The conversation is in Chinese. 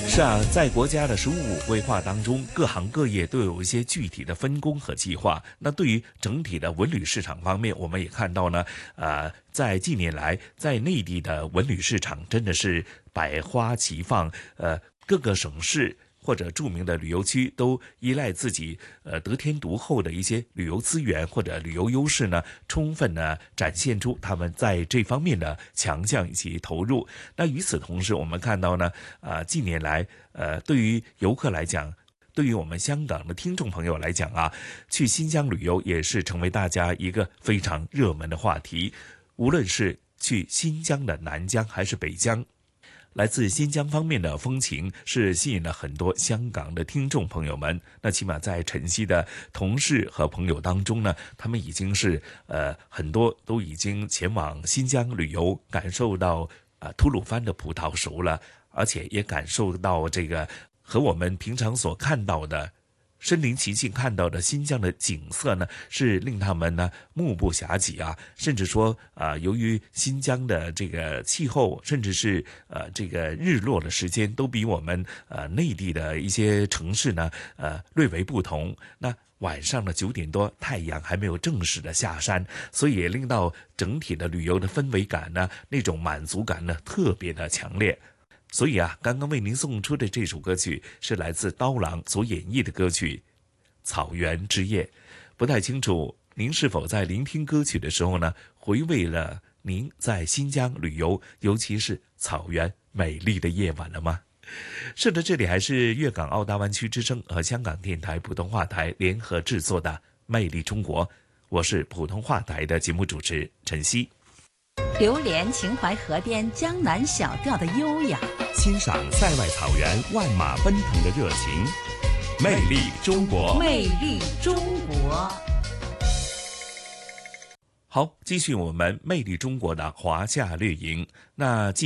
是啊，在国家的15规划当中，各行各业都有一些具体的分工和计划。那对于整体的文旅市场方面，我们也看到呢，在近年来，在内地的文旅市场真的是百花齐放，各个省市或者著名的旅游区都依赖自己得天独厚的一些旅游资源或者旅游优势呢，充分呢展现出他们在这方面的强项以及投入。那与此同时，我们看到呢，近年来对于游客来讲，对于我们香港的听众朋友来讲啊，去新疆旅游也是成为大家一个非常热门的话题。无论是去新疆的南疆还是北疆，来自新疆方面的风情是吸引了很多香港的听众朋友们。那起码在晨曦的同事和朋友当中呢，他们已经是很多都已经前往新疆旅游，感受到吐鲁番的葡萄熟了，而且也感受到这个和我们平常所看到的身临其境看到的新疆的景色呢，是令他们呢目不暇给啊，甚至说由于新疆的这个气候，甚至是这个日落的时间都比我们内地的一些城市呢略为不同。那晚上的9点多，太阳还没有正式的下山，所以也令到整体的旅游的氛围感呢，那种满足感呢特别的强烈。所以刚刚为您送出的这首歌曲是来自刀郎所演绎的歌曲《草原之夜》。不太清楚您是否在聆听歌曲的时候呢，回味了您在新疆旅游，尤其是草原美丽的夜晚了吗？是的，这里还是粤港澳大湾区之声和香港电台普通话台联合制作的《魅力中国》，我是普通话台的节目主持陈曦。 流连秦淮河边江南小调的优雅， 欣赏塞外草原万马奔腾的热情。魅力中国， 魅力中国。 好，继续我们魅力中国的华夏掠营。那